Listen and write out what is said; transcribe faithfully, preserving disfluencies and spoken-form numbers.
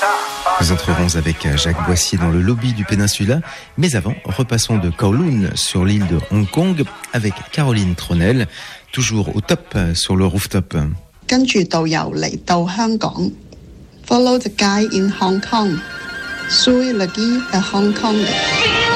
Nous entrerons avec Jacques Boissier dans le lobby du Péninsula, mais avant, repassons de Kowloon sur l'île de Hong Kong avec Caroline Tronel, toujours au top sur le rooftop. 跟住導遊嚟到香港 ，Follow the guide in Hong Kong, Sui Lagi at Hong Kong.